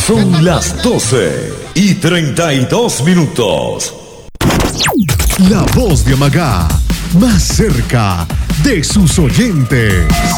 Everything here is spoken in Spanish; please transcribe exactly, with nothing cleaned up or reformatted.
Son las doce y treinta y dos minutos. La voz de Amagá, más cerca de sus oyentes.